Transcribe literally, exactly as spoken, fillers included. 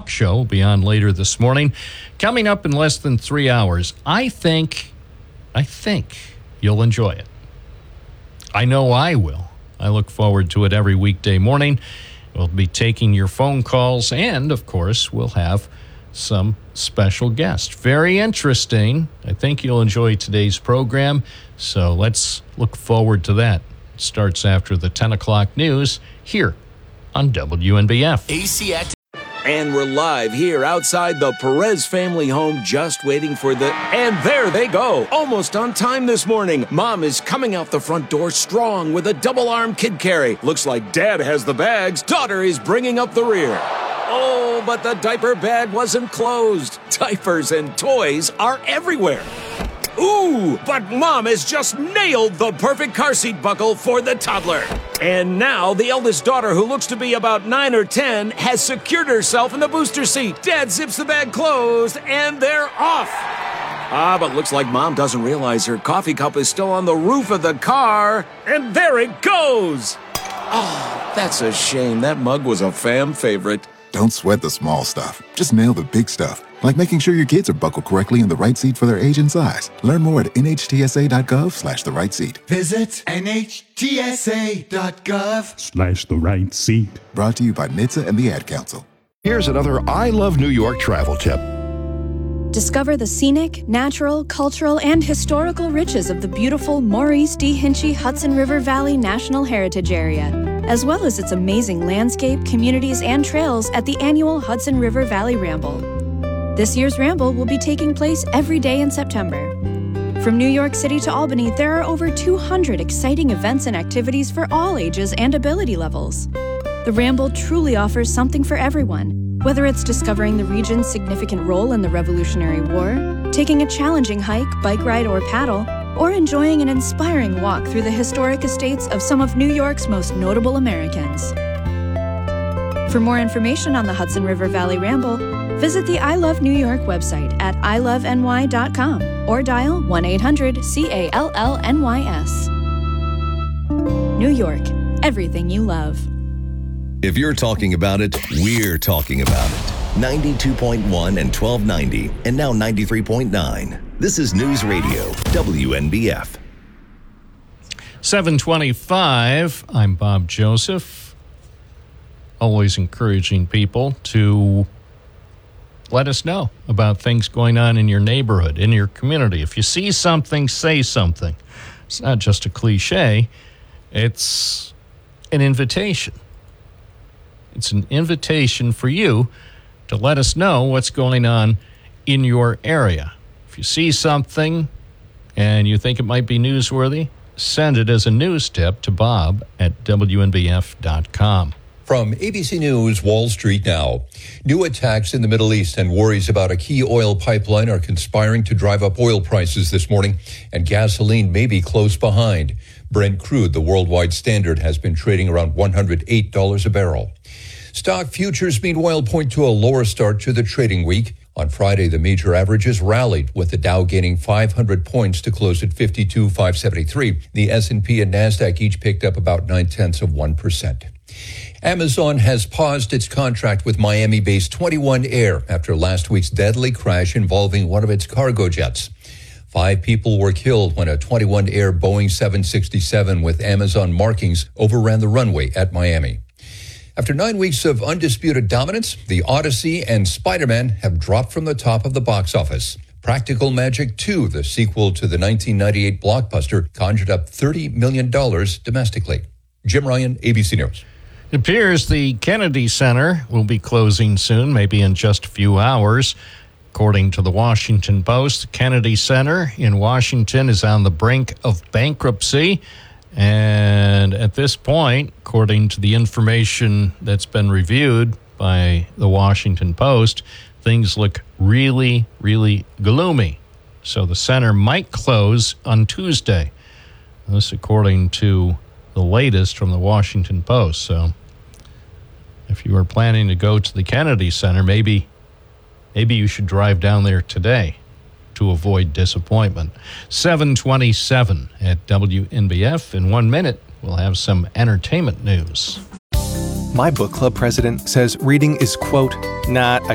talk show will be on later this morning. Coming up in less than three hours. I think, I think you'll enjoy it. I know I will. I look forward to it every weekday morning. We'll be taking your phone calls, and, of course, we'll have some special guests. Very interesting. I think you'll enjoy today's program, so let's look forward to that. It starts after the ten o'clock news here on W N B F. A C Active. And we're live here outside the Perez family home, just waiting for the... And there they go, almost on time this morning. Mom is coming out the front door strong with a double-arm kid carry. Looks like Dad has the bags. Daughter is bringing up the rear. Oh, but the diaper bag wasn't closed. Diapers and toys are everywhere. Ooh, but Mom has just nailed the perfect car seat buckle for the toddler. And now the eldest daughter, who looks to be about nine or ten, has secured herself in the booster seat. Dad zips the bag closed, and they're off. Ah, but looks like Mom doesn't realize her coffee cup is still on the roof of the car. And there it goes. Oh, that's a shame. That mug was a fam favorite. Don't sweat the small stuff. Just nail the big stuff. Like making sure your kids are buckled correctly in the right seat for their age and size. Learn more at nhtsa.gov slash the right seat. Visit nhtsa.gov slash the right seat. Brought to you by N H T S A and the Ad Council. Here's another I Love New York travel tip. Discover the scenic, natural, cultural, and historical riches of the beautiful Maurice D. Hinchey Hudson River Valley National Heritage Area, as well as its amazing landscape, communities, and trails at the annual Hudson River Valley Ramble. This year's Ramble will be taking place every day in September. From New York City to Albany, there are over two hundred exciting events and activities for all ages and ability levels. The Ramble truly offers something for everyone, whether it's discovering the region's significant role in the Revolutionary War, taking a challenging hike, bike ride, or paddle, or enjoying an inspiring walk through the historic estates of some of New York's most notable Americans. For more information on the Hudson River Valley Ramble, visit the I Love New York website at i love n y dot com or dial one eight hundred C A L L N Y S. New York, everything you love. If you're talking about it, we're talking about it. ninety-two point one and twelve ninety, and now ninety-three point nine. This is News Radio, W N B F. seven twenty-five, I'm Bob Joseph. Always encouraging people to let us know about things going on in your neighborhood, in your community. If you see something, say something. It's not just a cliche. It's an invitation. It's an invitation for you to let us know what's going on in your area. If you see something and you think it might be newsworthy, send it as a news tip to Bob at W N B F dot com. From A B C News, Wall Street Now. New attacks in the Middle East and worries about a key oil pipeline are conspiring to drive up oil prices this morning, and gasoline may be close behind. Brent crude, the worldwide standard, has been trading around one hundred eight dollars a barrel. Stock futures, meanwhile, point to a lower start to the trading week. On Friday, the major averages rallied, with the Dow gaining five hundred points to close at fifty-two thousand five hundred seventy-three. The S and P and NASDAQ each picked up about nine-tenths of one percent. Amazon has paused its contract with Miami-based twenty-one Air after last week's deadly crash involving one of its cargo jets. Five people were killed when a twenty-one Air Boeing seven sixty-seven with Amazon markings overran the runway at Miami. After nine weeks of undisputed dominance, The Odyssey and Spider-Man have dropped from the top of the box office. Practical Magic two, the sequel to the nineteen ninety-eight blockbuster, conjured up thirty million dollars domestically. Jim Ryan, A B C News. It appears the Kennedy Center will be closing soon, maybe in just a few hours. According to the Washington Post, the Kennedy Center in Washington is on the brink of bankruptcy. And at this point, according to the information that's been reviewed by the Washington Post, things look really, really gloomy. So the center might close on Tuesday. This according to the latest from the Washington Post. So if you are planning to go to the Kennedy Center, maybe maybe you should drive down there today to avoid disappointment. seven twenty-seven at W N B F. In one minute, we'll have some entertainment news. My book club president says reading is, quote, not a